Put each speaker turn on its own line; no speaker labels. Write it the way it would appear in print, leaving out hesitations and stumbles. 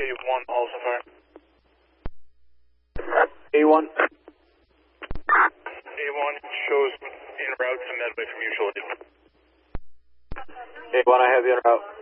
A1 also fire.
A1.
A1 shows en route to Medway from usual.
A1, I have you en route.